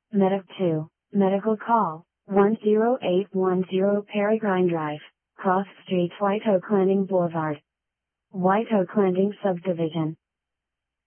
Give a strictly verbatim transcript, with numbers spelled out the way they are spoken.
Medic two, Medical Call, one zero eight one zero Peregrine Drive, Cross Street, White Oak Landing Boulevard. White Oak Landing Subdivision.